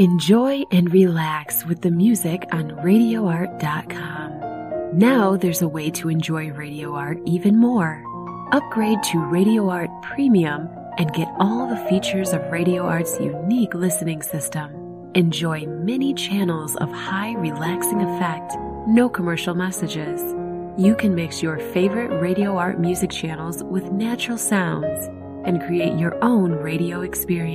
Enjoy and relax with the music on RadioArt.com. Now there's a way to enjoy Radio Art even more. Upgrade to Radio Art Premium and get all the features of Radio Art's unique listening system. Enjoy many channels of high relaxing effect, no commercial messages. You can mix your favorite Radio Art music channels with natural sounds and create your own radio experience.